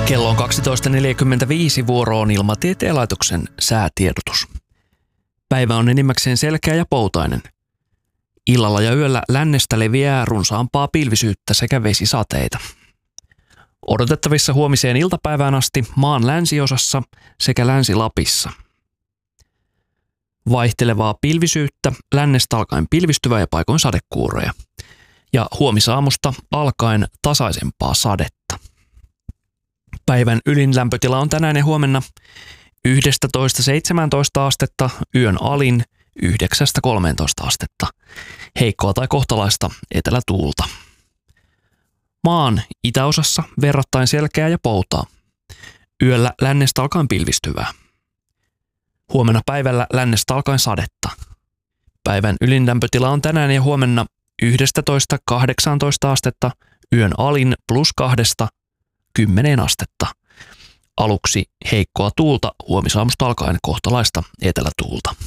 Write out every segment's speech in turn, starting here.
Kello on 12.45, vuoro on Ilmatieteen laitoksen säätiedotus. Päivä on enimmäkseen selkeä ja poutainen. Illalla ja yöllä lännestä leviää runsaampaa pilvisyyttä sekä vesisateita. Odotettavissa huomiseen iltapäivään asti maan länsiosassa sekä Länsi-Lapissa. Vaihtelevaa pilvisyyttä, lännestä alkaen pilvistyvää ja paikoin sadekuuroja. Ja huomisaamusta alkaen tasaisempaa sadetta. Päivän ylin lämpötila on tänään ja huomenna 11-17 astetta, yön alin 9-13 astetta. Heikkoa tai kohtalaista etelätuulta. Maan itäosassa verrattain selkeää ja poutaa. Yöllä lännestä alkaen pilvistyvää. Huomenna päivällä lännestä alkaen sadetta. Päivän ylin lämpötila on tänään ja huomenna 11-18 astetta, yön alin +2 10 astetta. Aluksi heikkoa tuulta, huomisaamusta alkaen kohtalaista etelätuulta.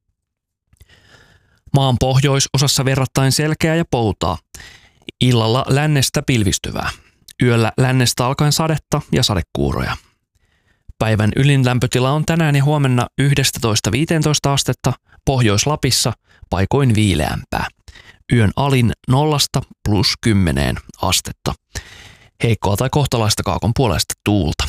Maan pohjoisosassa verrattain selkeää ja poutaa. Illalla lännestä pilvistyvää. Yöllä lännestä alkaen sadetta ja sadekuuroja. Päivän ylin lämpötila on tänään ja huomenna 11-15 astetta, Pohjois-Lapissa paikoin viileämpää. Yön alin 0–10 astetta. Heikkoa tai kohtalaista kaakon puolesta tuulta.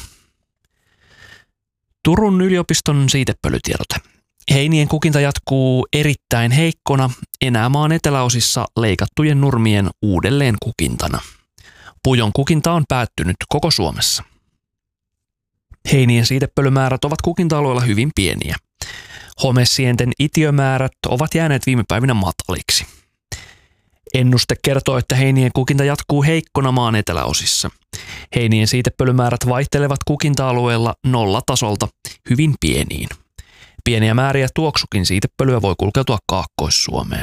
Turun yliopiston siitepölytiedote. Heinien kukinta jatkuu erittäin heikkona, enää maan eteläosissa leikattujen nurmien uudelleen kukintana. Pujon kukinta on päättynyt koko Suomessa. Heinien siitepölymäärät ovat kukinta-alueella hyvin pieniä. Homesienten itiömäärät ovat jääneet viime päivinä mataliksi. Ennuste kertoo, että heinien kukinta jatkuu heikkona maan eteläosissa. Heinien siitepölymäärät vaihtelevat kukinta-alueella nollatasolta hyvin pieniin. Pieniä määriä tuoksukin siitepölyä voi kulkeutua Kaakkois-Suomeen.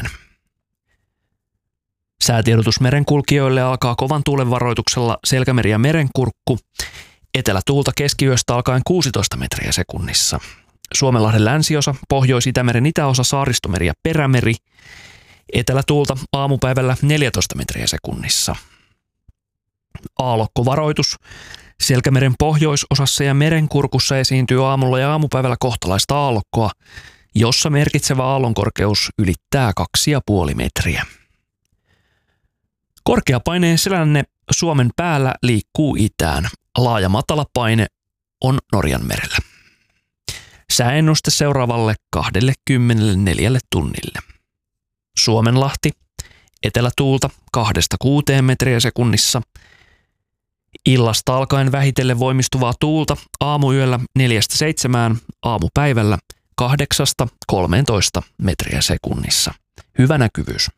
Säätiedotus merenkulkijoille alkaa kovan tuulen varoituksella Selkämeri ja Merenkurkku. Etelätuulta keskiyöstä alkaen 16 metriä sekunnissa. Suomenlahden länsiosa, Pohjois-Itämeren itäosa, Saaristomeri ja Perämeri. Etelätuulta aamupäivällä 14 metriä sekunnissa. Aallokkovaroitus. Selkämeren pohjoisosassa ja Merenkurkussa esiintyy aamulla ja aamupäivällä kohtalaista aallokkoa, jossa merkitsevä aallonkorkeus ylittää 2,5 metriä. Korkeapaineen selänne Suomen päällä liikkuu itään. Laaja matalapaine on Norjanmerellä. Sääennuste seuraavalle 24 tunnille. Suomenlahti, etelätuulta 2–6 metriä sekunnissa. Illasta alkaen vähitellen voimistuvaa tuulta, aamuyöllä 4–7, aamupäivällä 8–13 metriä sekunnissa. Hyvä näkyvyys.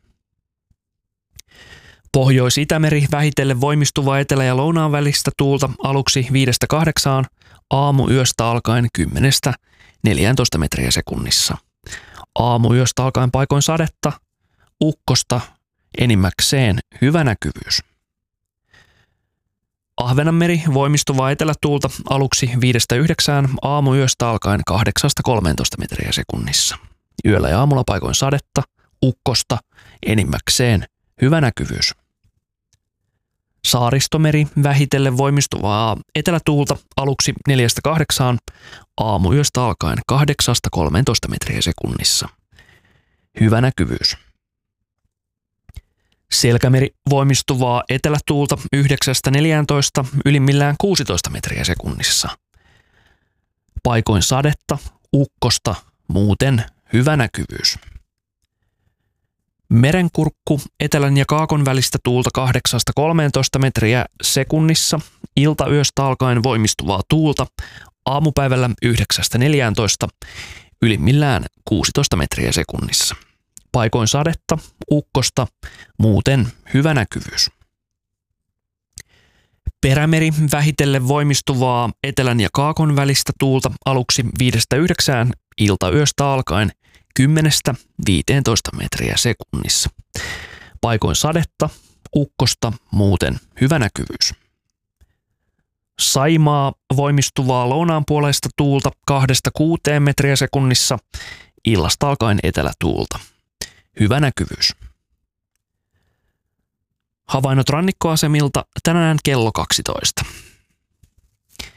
Pohjois-Itämeri vähitellen voimistuvaa etelä- ja lounaan välistä tuulta aluksi 5–8, aamuyöstä alkaen 10–14 metriä sekunnissa. Aamuyöstä alkaen paikoin sadetta, ukkosta, enimmäkseen hyvä näkyvyys. Ahvenanmeri voimistuvaa etelätuulta aluksi 5–9, aamuyöstä alkaen 8–13 metriä sekunnissa. Yöllä ja aamulla paikoin sadetta, ukkosta, enimmäkseen hyvä näkyvyys. Saaristomeri vähitellen voimistuvaa etelätuulta aluksi 4–8, aamuyöstä alkaen 8–13 metriä sekunnissa. Hyvä näkyvyys. Selkämeri voimistuvaa etelätuulta 9–14, ylimmillään 16 metriä sekunnissa. Paikoin sadetta, ukkosta, muuten hyvä näkyvyys. Merenkurkku etelän ja kaakon välistä tuulta 8–13 metriä sekunnissa, iltayöstä alkaen voimistuvaa tuulta, aamupäivällä 9–14, ylimmillään 16 metriä sekunnissa. Paikoin sadetta, ukkosta, muuten hyvä näkyvyys. Perämeri vähitellen voimistuvaa etelän ja kaakon välistä tuulta aluksi 5–9, iltayöstä alkaen 10–15 metriä sekunnissa. Paikoin sadetta, ukkosta, muuten hyvä näkyvyys. Saimaa voimistuvaa lounaanpuoleista tuulta 2–6 metriä sekunnissa, illasta alkaen etelätuulta. Hyvä näkyvyys. Havainnot rannikkoasemilta tänään kello 12.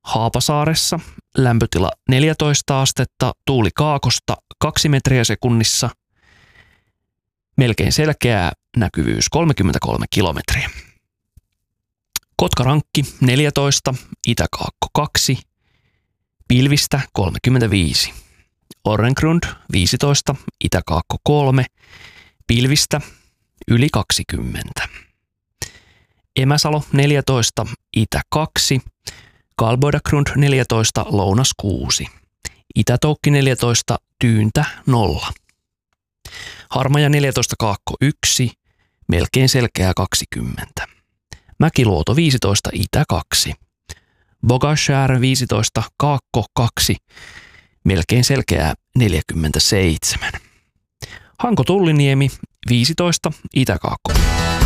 Haapasaaressa lämpötila 14 astetta, tuuli kaakosta 2 metriä sekunnissa, melkein selkeää, näkyvyys 33 kilometriä. Kotkarankki 14, Itäkaakko 2, pilvistä 35. Orrengrund 15, Itäkaakko 3, pilvistä yli 20. Emäsalo 14, Itä 2, Kalboidagrund 14, lounas 6. Itätoukki 14, tyyntä 0. Harmaja 14, Kaakko 1, melkein selkeää 20. Mäkiluoto 15, Itä 2. Bogashär 15, Kaakko 2, melkein selkeää 47. Hanko Tulliniemi 15, Itäkaakko